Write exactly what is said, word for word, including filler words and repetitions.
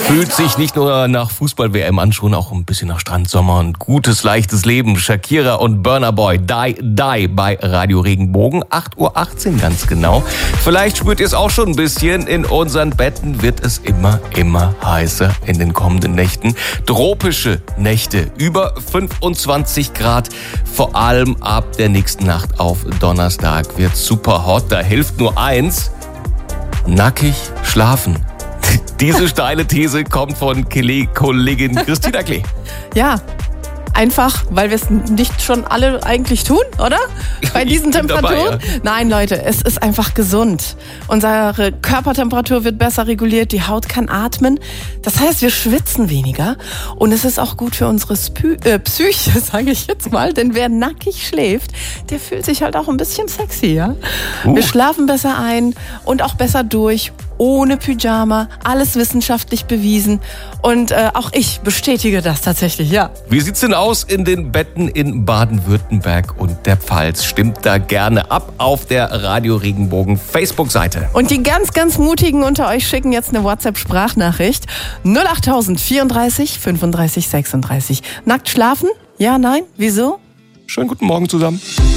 Fühlt sich nicht nur nach Fußball-W M an, schon auch ein bisschen nach Strandsommer und gutes, leichtes Leben. Shakira und Burna Boy, Die, Die bei Radio Regenbogen, acht Uhr achtzehn ganz genau. Vielleicht spürt ihr es auch schon ein bisschen. In unseren Betten wird es immer, immer heißer in den kommenden Nächten. Tropische Nächte, über fünfundzwanzig Grad. Vor allem ab der nächsten Nacht auf Donnerstag wird super hot. Da hilft nur eins: nackig schlafen. Diese steile These kommt von Kollegin Christina Klee. Ja, einfach, weil wir es nicht schon alle eigentlich tun, oder? Bei diesen Temperaturen? Dabei, ja. Nein, Leute, es ist einfach gesund. Unsere Körpertemperatur wird besser reguliert, die Haut kann atmen. Das heißt, wir schwitzen weniger. Und es ist auch gut für unsere Spü- äh, Psyche, sage ich jetzt mal. Denn wer nackig schläft, der fühlt sich halt auch ein bisschen sexy, ja? Uh. Wir schlafen besser ein und auch besser durch. Ohne Pyjama, alles wissenschaftlich bewiesen. Und äh, auch ich bestätige das tatsächlich, ja. Wie sieht's denn aus in den Betten in Baden-Württemberg und der Pfalz? Stimmt da gerne ab auf der Radio Regenbogen Facebook-Seite. Und die ganz, ganz Mutigen unter euch schicken jetzt eine WhatsApp-Sprachnachricht. null acht vierunddreißig fünfunddreißig sechsunddreißig. Nackt schlafen? Ja, nein? Wieso? Schönen guten Morgen zusammen.